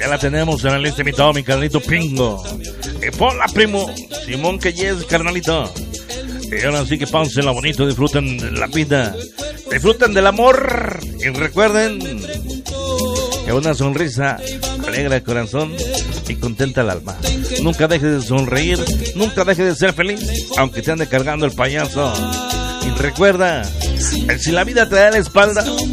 Ya la tenemos en la lista, mi todo, mi carnalito Pingo. Ponla, primo. Simón que yes, carnalito. Y ahora sí que pásenla bonito, disfruten de la vida. Disfruten del amor. Y recuerden que una sonrisa alegra el corazón y contenta el alma. Nunca dejes de sonreír, nunca dejes de ser feliz, aunque te ande cargando el payaso. Y recuerda, si la vida te da la espalda,